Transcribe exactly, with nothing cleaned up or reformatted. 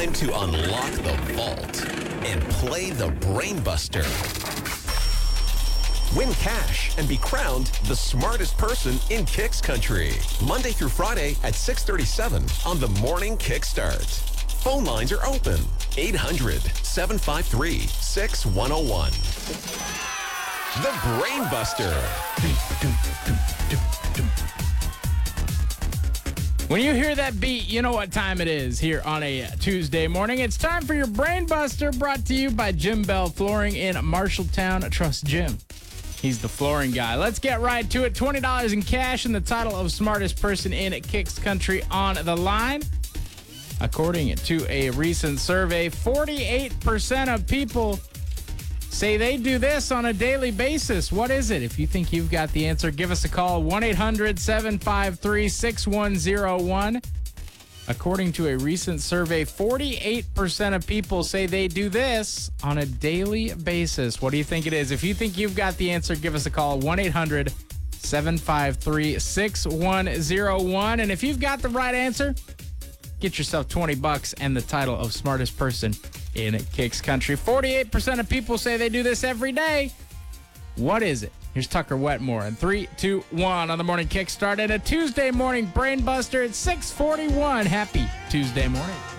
time to unlock the vault and play the Brainbuster. Win cash and be crowned the smartest person in Kicks Country. Monday through Friday at six thirty-seven on the Morning Kickstart. Phone lines are open. eight hundred, seven five three, six one zero one. The Brainbuster. When you hear that beat, you know what time it is here on a Tuesday morning. It's time for your Brainbuster, brought to you by Jim Bell Flooring in Marshalltown. Trust Jim. He's the flooring guy. Let's get right to it. twenty dollars in cash and the title of smartest person in Kicks Country on the line. According to a recent survey, forty-eight percent of people say they do this on a daily basis. What is it? If you think you've got the answer, give us a call, one eight hundred, seven five three, six one zero one. According to a recent survey, forty-eight percent of people say they do this on a daily basis. What do you think it is? If you think you've got the answer, give us a call, one eight hundred, seven five three, six one zero one. And if you've got the right answer, get yourself twenty bucks and the title of smartest person in Kicks Country. forty-eight percent of people say they do this every day. What is it? Here's Tucker Wetmore in three, two, one on the Morning Kickstart and a Tuesday morning Brainbuster at six forty-one. Happy Tuesday morning.